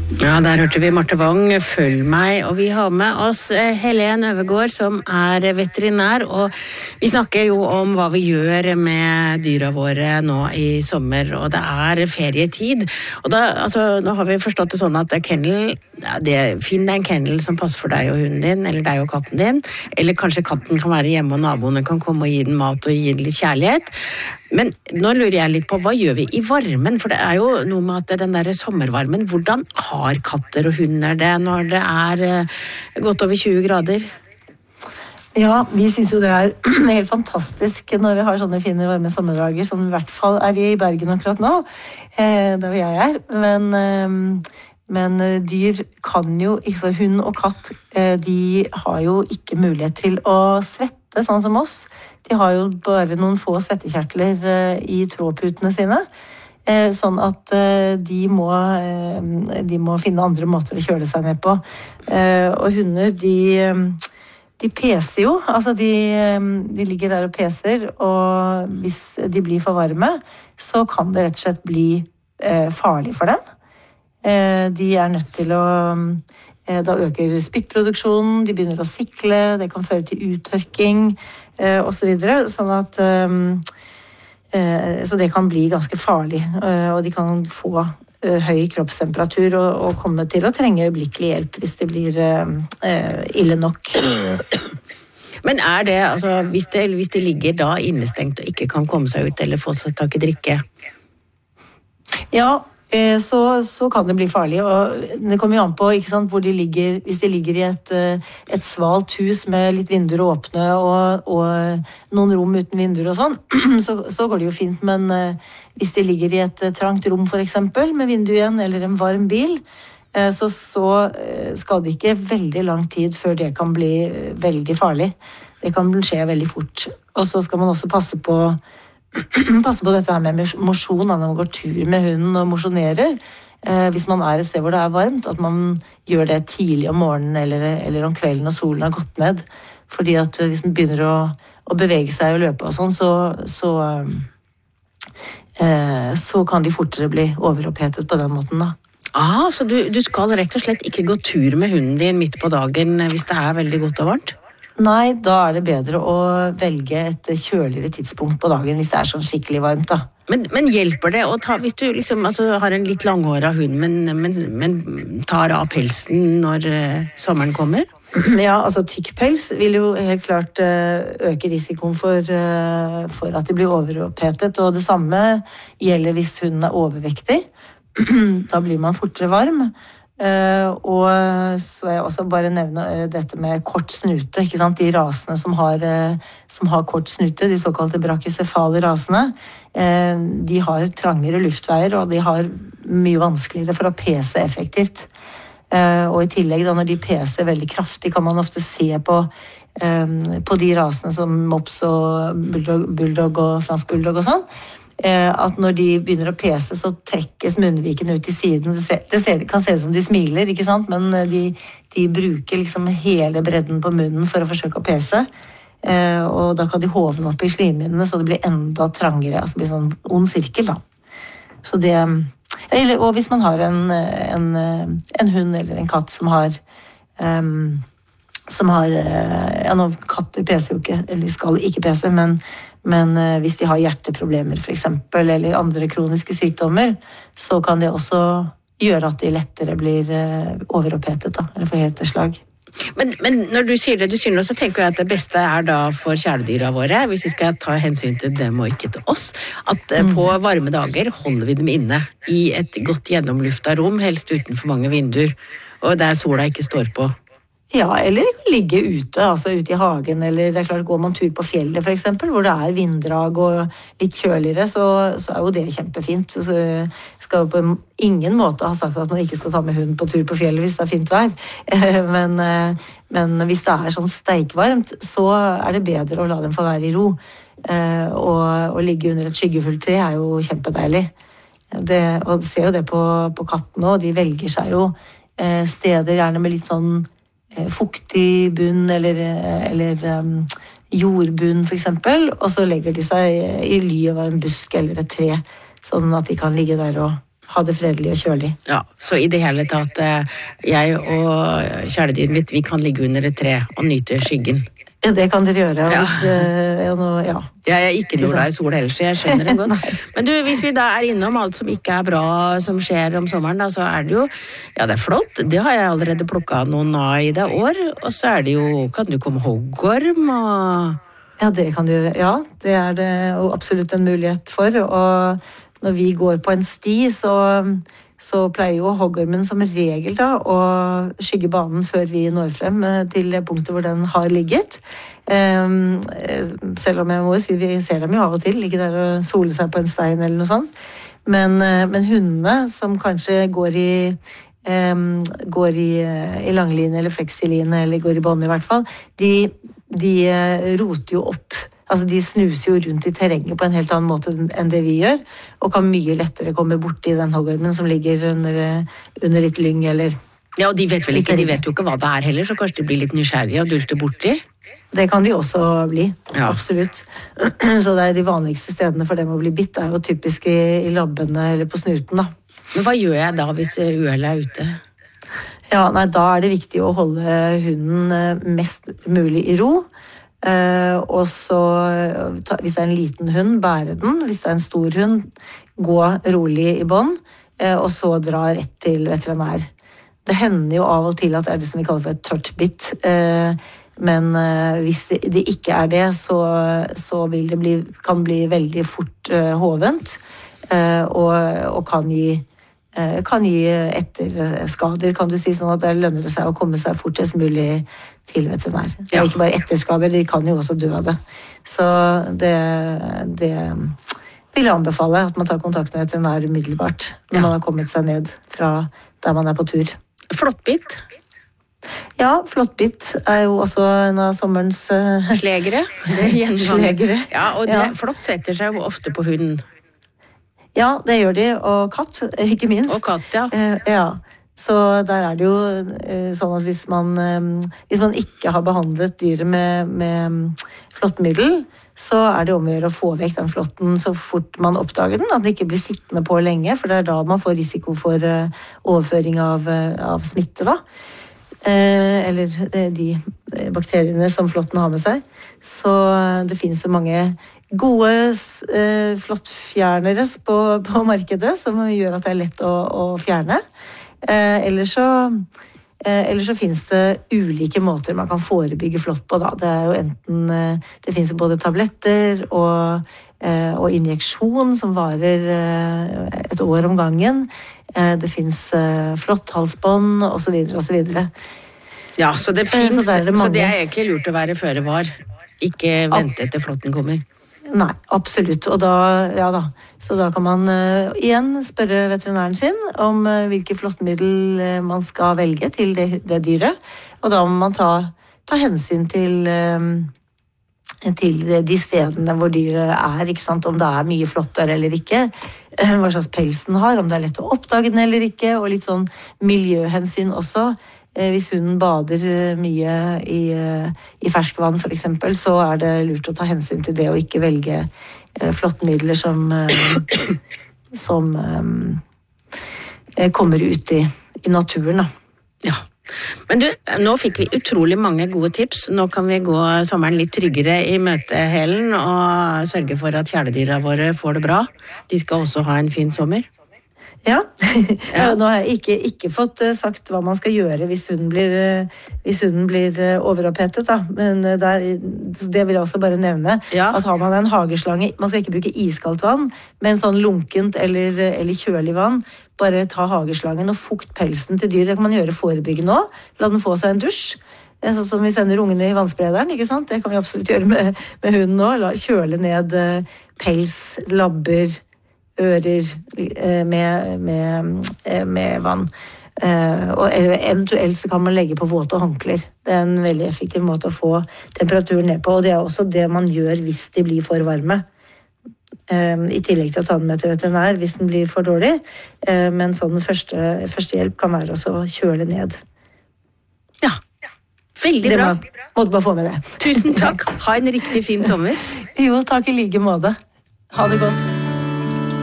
Ja, der hørte vi Marte Wang, Følg meg, og vi har med oss Helen Øvergård, som veterinær, og vi snakker jo om hva vi gjør med dyra våre nå i sommer, og det ferietid, og da, altså, nå har vi forstått det sånn at kennel, finn deg en kennel som passer for deg og hunden din, eller deg og katten din, eller kanskje katten kan være hjemme, og naboene kan komme og gi den mat og gi den litt kjærlighet. Men nå lurer jeg litt på, hva gjør vi i varmen? For det jo noe med at den der sommervarmen, hvordan har katter og hunder det når det godt over 20 grader? Ja, vi synes jo det helt fantastisk når vi har sånne fine varme sommerdager, som i hvert fall i Bergen akkurat nå, der hvor jeg Men dyr kan jo, ikke så hund og katt, de har jo ikke mulighet til å svette, sånn som oss. De har jo bare noen få svettekjertler i trådputene sine, sånn at de må finne andre måter å kjøle seg ned på. Og hunder, de peser jo, altså de ligger der og peser, og hvis de blir for varme, så kan det rett og slett bli farlig for dem. De nødt til å da øker spyttproduksjonen, de begynner å sikle, det kan føre til uttørking og så videre, sånn at så det kan bli ganske farlig, og de kan få høy kroppstemperatur og komme til å trenge øyeblikkelig hjelp hvis det blir ille nok. Men det, altså, hvis det ligger da innestengt og ikke kan komme seg ut eller få seg tak i drikke? Ja, så kan det bli farlig, og det kommer jo an på, ikke sant, hvor de ligger. Hvis de ligger i et svalt hus med litt vinduer åpne og noen rom uten vinduer og sånn, så går det jo fint, men hvis de ligger i et trangt rom for eksempel, med vindu igjen, eller en varm bil, så skal det ikke veldig lang tid før det kan bli veldig farlig. Det kan skje veldig fort. Og så skal man også passe på dette her med mosjon, når man går tur med hunden og mosjonerer, hvis man et sted hvor det varmt, at man gjør det tidlig om morgenen eller om kvelden når solen har gått ned. Fordi at hvis man begynner å bevege seg og løpe og sånn, så kan de fortere bli overopphetet på den måten da. Så du skal rett og slett ikke gå tur med hunden din midt på dagen hvis det veldig godt og varmt? Nei, da det bedre å velge et kjøligere tidspunkt på dagen hvis det sånn skikkelig varmt da. Men hjelper det å ta, hvis du liksom, har en litt langhåret hund, men tar av pelsen når sommeren kommer? Ja, altså tykkpels vil jo helt klart øke risikoen for at de blir overopphetet, og det samme gjelder hvis hunden overvektig. Da blir man fortere varm. Og så jeg også bare nevne dette med kort snute, ikke sant? De rasene som har kort snute, de såkalte brachysefale rasene, de har trangere luftveier, og de har mye vanskeligere for å pese effektivt. Og i tillegg da, når de peser veldig kraftig, kan man ofte se på de rasene som mops og bulldog og fransk bulldog og sånn, at når de begynner å pese, så trekkes munnviken ut i siden. Det kan se ut som de smiler, ikke sant? Men de bruker liksom hele bredden på munnen for å forsøke å pese. Og da kan de hovne opp i slimhinnene, så det blir enda trangere. Altså det blir sånn ond sirkel da. Så det, og hvis man har en hund eller en katt som har nå, katter peser jo ikke, eller skal ikke pese, men hvis de har hjerteproblemer for eksempel, eller andre kroniske sykdommer, så kan det også gjøre at de lettere blir overopphetet da, eller får hjerteslag. Men når du sier det, så tenker jeg at det beste da for kjæledyra våre, hvis vi skal ta hensyn til dem og ikke til oss, at på varme dager holder vi dem inne i et godt gjennomluftet rom, helst uten for mange vinduer, og der sola ikke står på. Ja, eller ligge ute, altså ute i hagen, eller det klart, går man tur på fjellet for eksempel, hvor det vinddrag og litt kjøligere, så jo det kjempefint. Så skal jo på ingen måte ha sagt at man ikke skal ta med hund på tur på fjellet hvis det fint vær. Men hvis det sånn steikvarmt, så det bedre å la dem få være i ro. Og ligge under et skyggefullt tre jo kjempedeilig. Og ser jo det på kattene, og de velger seg jo steder gjerne med litt sånn fuktig bunn eller jordbunn for eksempel, og så legger de seg i ly av en busk eller et tre, sånn at de kan ligge der og ha det fredelig og kjølig. Ja, så i det hele tatt, jeg og kjæledyret mitt, vi kan ligge under et tre og nyte skyggen. Ja, det kan dere gjøre. Ja. Hvis det er noe, ja. Jeg er ikke noe glad i sol ellers, jeg skjønner det godt. Men du, hvis vi da er innom alt som ikke er bra som skjer om sommeren, da, så er det jo, ja, det er flott. Det har jeg allerede plukket noen av i det år. Og så er det jo, kan det jo komme hoggorm og... Ja, det kan du gjøre. Ja, det er det jo absolutt en mulighet for. Og når vi går på en sti, så pleier jo hoggormen som regel da å skygge banen før vi når frem til det punktet hvor den har ligget. Selv om jeg må si vi ser dem jo av og til, ligge der og sole seg på en stein eller noe sånt. Men hundene som kanskje går i langline eller fleksiline, eller går i bånd i hvert fall, de roter jo opp. Altså de snuser jo rundt i terrenget på en helt annen måte enn det vi gjør, og kan mye lettere komme bort i den hoggormen som ligger under litt lyng eller... Ja, og de vet vel ikke, de vet jo ikke hva det er heller, så kanskje de blir litt nysgjerrige og dulter borti. Det kan de også bli, ja. Absolutt. Så det er de vanligste stedene for dem å bli bitt, er jo typisk i labbene eller på snuten da. Men hva gjør jeg da hvis uhellet er ute? Ja, nei, da er det viktig å holde hunden mest mulig i ro. Og så, hvis det er en liten hund, bære den. Hvis det er en stor hund, gå rolig i bånd, og så dra rett til veterinær. Det hender jo av og til at det er det som vi kaller for et tørt bitt, men hvis det ikke er det, så vil det kan bli veldig fort hovent, og kan gi etterskader, kan du si, sånn at det lønner seg å komme seg fortest mulig til veterinær. Det er ikke bare etterskader, de kan jo også dø av det. Så det vil jeg anbefale, at man tar kontakt med veterinær umiddelbart, når man har kommet seg ned fra der man er på tur. Flåttbitt? Ja, flåttbitt er jo også en av sommerens... Slegere? Slegere. Ja, og flått setter seg jo ofte på hunden. Ja, det gjør de, og katt, ikke minst. Og katt, ja. Ja, så der er det jo sånn at hvis man ikke har behandlet dyret med flåttmiddel, så er det om å gjøre å få vekk den flåtten så fort man oppdager den, at den ikke blir sittende på lenge, for det er da man får risiko for overføring av smitte da. Eller de bakteriene som flåtten har med seg. Så det finnes så mange gode flåttfjernere på markedet som gjør at det er lett å fjerne. Eller så finnes det ulike måter man kan forebygge flått på da. Det er jo enten, det finnes både tabletter og injeksjon som varer et år om gangen. Det finnes flåtthalsbånd og så videre og så videre. Ja, så det finnes, så det er egentlig lurt å være føre var. Ikke vente til flåtten kommer. Nei, absolutt. Og så da kan man igjen spørre veterinæren sin om hvilke flåttmiddel man skal velge til det dyret. Og da må man ta hensyn til de stedene hvor dyret er, ikke sant? Om det er mye flått der eller ikke, hva slags pels den har, om det er lett å oppdage den eller ikke, og litt sånn miljøhensyn også. Hvis hunden bader mye i ferskvann for eksempel, så er det lurt å ta hensyn til det og ikke velge flåttmidler som kommer ut i naturen da. Ja. Men du, nå fikk vi utrolig mange gode tips. Nå kan vi gå sommeren litt tryggere i møtehælen og sørge for at kjæledyra våre får det bra. De skal også ha en fin sommer. Ja, nå har jeg ikke fått sagt hva man skal gjøre hvis hunden blir overopphetet da. Men det vil jeg også bare nevne, at har man en hageslange, man skal ikke bruke iskaldt vann, men sånn lunkent eller kjølig vann, bare ta hageslangen og fukt pelsen til dyr. Det kan man gjøre forebyggende også, la den få seg en dusj. Sånn som vi sender ungene i vannsprederen, ikke sant? Det kan vi absolutt gjøre med hunden nå, kjøle ned pels, labber, ører med vann. Eller eventuelt så kan man legge på våte håndklær. Det er en veldig effektiv måte å få temperaturen ned på, og det er også det man gjør hvis de blir for varme. I tillegg til å ta den med til veterinær hvis den blir for dårlig. Men sånn førstehjelp kan være også å kjøle ned. Ja, veldig bra. Måtte bare få med det. Tusen takk. Ha en riktig fin sommer. Jo, takk i like måte. Ha det godt.